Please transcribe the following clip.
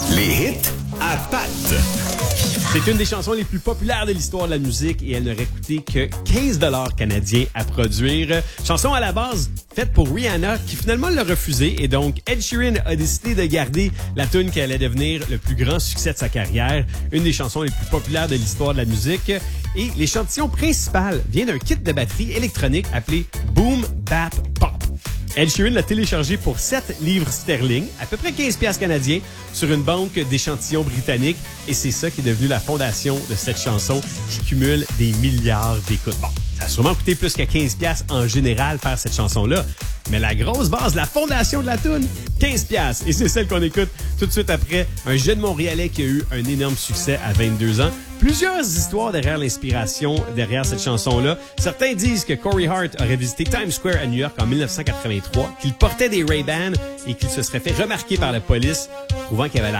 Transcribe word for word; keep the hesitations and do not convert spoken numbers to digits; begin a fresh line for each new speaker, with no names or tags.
Les hits à Pat.
C'est une des chansons les plus populaires de l'histoire de la musique et elle n'aurait coûté que quinze dollars canadiens à produire. Chanson à la base faite pour Rihanna qui finalement l'a refusée et donc Ed Sheeran a décidé de garder la tune qui allait devenir le plus grand succès de sa carrière, une des chansons les plus populaires de l'histoire de la musique. Et l'échantillon principal vient d'un kit de batterie électronique appelé Boom Bap Pop. Ed Sheeran l'a téléchargé pour sept livres sterling, à peu près quinze piastres canadiens, sur une banque d'échantillons britanniques. Et c'est ça qui est devenu la fondation de cette chanson qui cumule des milliards d'écoutes. Bon, ça a sûrement coûté plus que quinze piastres en général faire cette chanson-là. Mais la grosse base, la fondation de la toune, quinze piastres. Et c'est celle qu'on écoute tout de suite après un jeune Montréalais qui a eu un énorme succès à vingt-deux ans. Plusieurs histoires derrière l'inspiration, derrière cette chanson-là. Certains disent que Corey Hart aurait visité Times Square à New York en dix-neuf cent quatre-vingt-trois, qu'il portait des Ray-Ban et qu'il se serait fait remarquer par la police, trouvant qu'il avait